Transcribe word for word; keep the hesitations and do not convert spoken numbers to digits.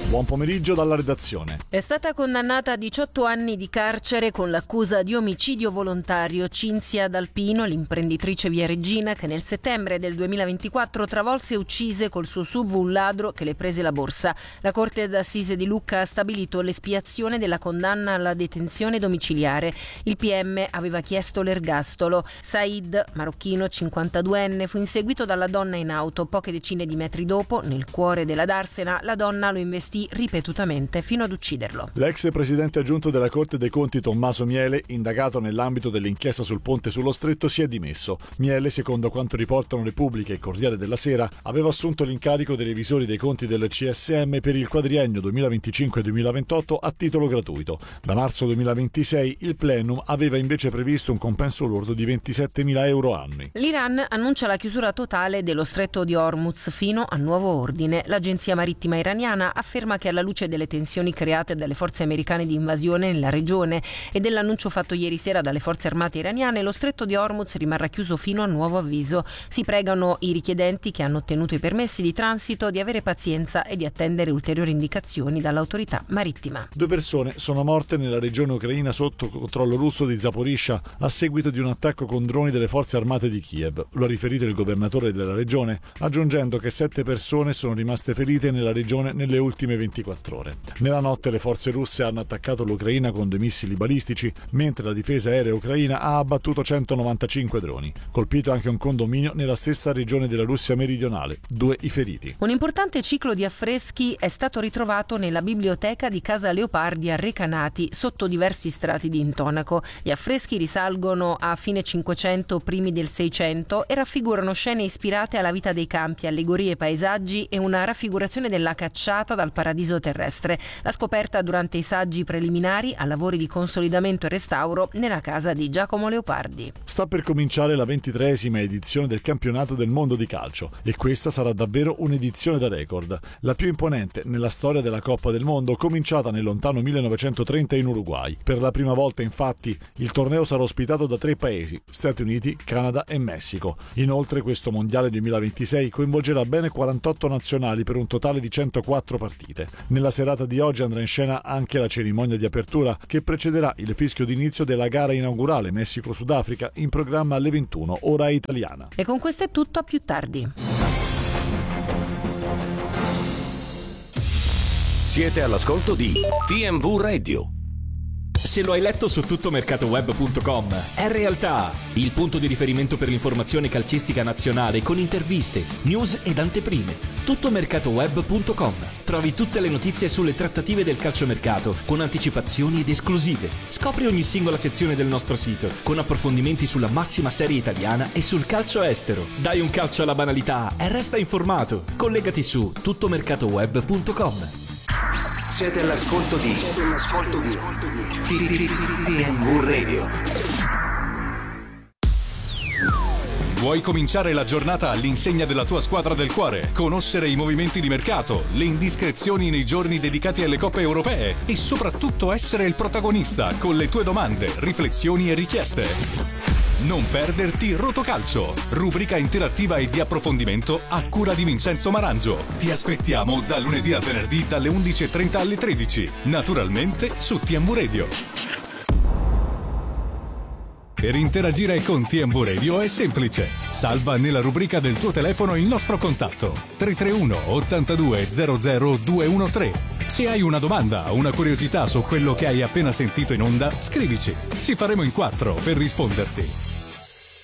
Buon pomeriggio dalla redazione. È stata condannata a diciotto anni di carcere con l'accusa di omicidio volontario Cinzia D'Alpino, l'imprenditrice via Regina, che nel settembre del duemilaventiquattro travolse e uccise col suo S U V un ladro che le prese la borsa. La Corte d'Assise di Lucca ha stabilito l'espiazione della condanna alla detenzione domiciliare. Il P M aveva chiesto l'ergastolo. Said, marocchino, cinquantaduenne, fu inseguito dalla donna in auto. Poche decine di metri dopo, nel cuore della Darsena, la donna lo investì ripetutamente fino ad ucciderlo. L'ex presidente aggiunto della Corte dei Conti Tommaso Miele, indagato nell'ambito dell'inchiesta sul ponte sullo Stretto, si è dimesso. Miele, secondo quanto riportano Repubblica e Corriere della Sera, aveva assunto l'incarico dei revisori dei conti del C S M per il quadriennio duemilaventicinque duemilaventotto a titolo gratuito. Da marzo duemilaventisei il plenum aveva invece previsto un compenso lordo di ventisettemila euro annui. L'Iran annuncia la chiusura totale dello Stretto di Hormuz fino a nuovo ordine. L'agenzia marittima iraniana afferma che alla luce delle tensioni create dalle forze americane di invasione nella regione e dell'annuncio fatto ieri sera dalle forze armate iraniane, lo Stretto di Hormuz rimarrà chiuso fino a nuovo avviso. Si pregano i richiedenti che hanno ottenuto i permessi di transito di avere pazienza e di attendere ulteriori indicazioni dall'autorità marittima. Due persone sono morte nella regione ucraina sotto controllo russo di Zaporizhzhia a seguito di un attacco con droni delle forze armate di Kiev. Lo ha riferito il governatore della regione, aggiungendo che sette persone sono rimaste ferite nella regione nelle ultime ventiquattro ore. Nella notte le forze russe hanno attaccato l'Ucraina con dei missili balistici, mentre la difesa aerea ucraina ha abbattuto centonovantacinque droni. Colpito anche un condominio nella stessa regione della Russia meridionale. Due i feriti. Un importante ciclo di affreschi è stato ritrovato nella biblioteca di Casa Leopardi a Recanati, sotto diversi strati di intonaco. Gli affreschi risalgono a fine Cinquecento, primi del Seicento e raffigurano scene ispirate alla vita dei campi, allegorie, paesaggi e una raffigurazione della cacciata dal paradiso terrestre. La scoperta durante i saggi preliminari a lavori di consolidamento e restauro nella casa di Giacomo Leopardi. Sta per cominciare la ventitreesima edizione del campionato del mondo di calcio e questa sarà davvero un'edizione da record, la più imponente nella storia della Coppa del Mondo, cominciata nel lontano millenovecentotrenta in Uruguay. Per la prima volta, infatti, il torneo sarà ospitato da tre paesi: Stati Uniti, Canada e Messico. Inoltre, questo mondiale duemilaventisei coinvolgerà bene quarantotto nazionali per un totale di centoquattro partite. Nella serata di oggi andrà in scena anche la cerimonia di apertura che precederà il fischio d'inizio della gara inaugurale Messico-Sudafrica, in programma alle ventuno ora italiana. E con questo è tutto, a più tardi. Siete all'ascolto di T M V Radio. Se lo hai letto su tuttomercatoweb punto com, è realtà, il punto di riferimento per l'informazione calcistica nazionale con interviste, news ed anteprime. tuttomercatoweb punto com. Trovi tutte le notizie sulle trattative del calciomercato con anticipazioni ed esclusive. Scopri ogni singola sezione del nostro sito con approfondimenti sulla massima serie italiana e sul calcio estero. Dai un calcio alla banalità e resta informato. Collegati su tuttomercatoweb punto com. Siete all'ascolto di Siete all'ascolto di T M V Radio. Vuoi cominciare la giornata all'insegna della tua squadra del cuore? Conoscere i movimenti di mercato, le indiscrezioni nei giorni dedicati alle coppe europee e soprattutto essere il protagonista con le tue domande, riflessioni e richieste? Non perderti Rotocalcio, rubrica interattiva e di approfondimento a cura di Vincenzo Marangio. Ti aspettiamo da lunedì a venerdì dalle undici e trenta alle tredici, naturalmente su T M V Radio. Per interagire con T M V Radio è semplice. Salva nella rubrica del tuo telefono il nostro contatto tre tre uno ottantadue zero zero due uno tre. Se hai una domanda o una curiosità su quello che hai appena sentito in onda, scrivici. Ci faremo in quattro per risponderti.